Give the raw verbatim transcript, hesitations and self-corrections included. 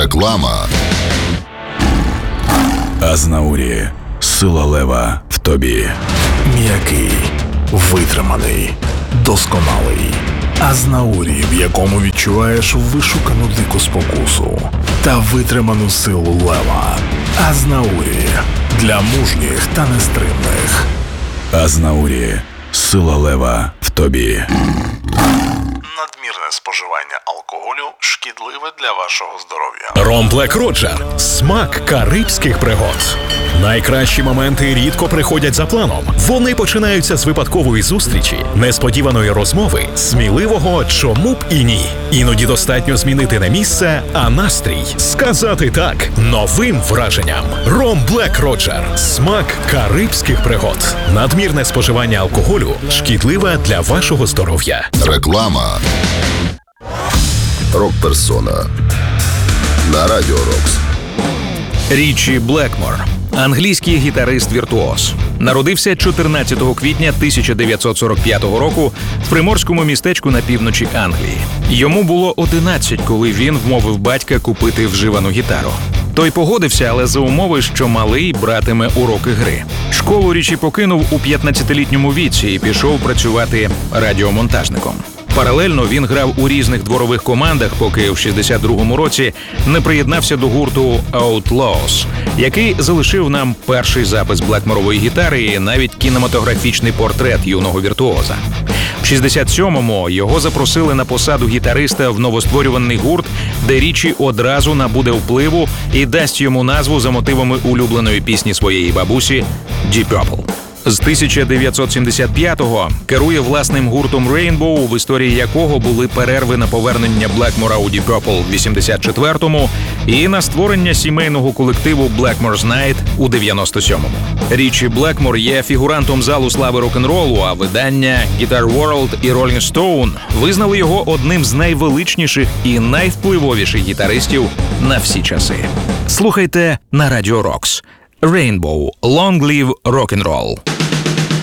Реклама. Азнаурі. Сила лева в тобі. М'який, витриманий, досконалий. Азнаурі, в якому відчуваєш вишукану дику спокусу та витриману силу лева. Азнаурі для мужніх та нестримних. Азнаурі. Сила лева в тобі. Надмірне споживання алкоголю шкідливе для вашого здоров'я. Ром Блек Роджер. Смак карибських пригод. Найкращі моменти рідко приходять за планом. Вони починаються з випадкової зустрічі, несподіваної розмови, сміливого «чому б і ні». Іноді достатньо змінити не місце, а настрій. Сказати «так» новим враженням. Ром Блек Роджер. Смак карибських пригод. Надмірне споживання алкоголю шкідливе для вашого здоров'я. Реклама. Рок-персона на Радіо Рокс. Річі Блекмор – англійський гітарист-віртуоз. Народився чотирнадцятого квітня тисяча дев'ятсот сорок п'ятого року в приморському містечку на півночі Англії. Йому було одинадцять, коли він вмовив батька купити вживану гітару. Той погодився, але за умови, що малий братиме уроки гри. Школу Річі покинув у п'ятнадцятилітньому віці і пішов працювати радіомонтажником. Паралельно він грав у різних дворових командах, поки в шістдесят другому році не приєднався до гурту Outlaws, який залишив нам перший запис блекморової гітари і навіть кінематографічний портрет юного віртуоза. В шістдесят сьомому його запросили на посаду гітариста в новостворюваний гурт, де Річі одразу набуде впливу і дасть йому назву за мотивами улюбленої пісні своєї бабусі «Deep Purple». З тисяча дев'ятсот сімдесят п'ятого керує власним гуртом Rainbow, в історії якого були перерви на повернення Блекмора у Deep Purple в вісімдесят четвертому і на створення сімейного колективу Blackmore's Night у дев'яносто сьомому. Річі Блекмор є фігурантом залу слави рок-н-ролу, а видання Guitar World і Rolling Stone визнали його одним з найвеличніших і найвпливовіших гітаристів на всі часи. Слухайте на Радіо Рокс. Rainbow. Long live rock and roll.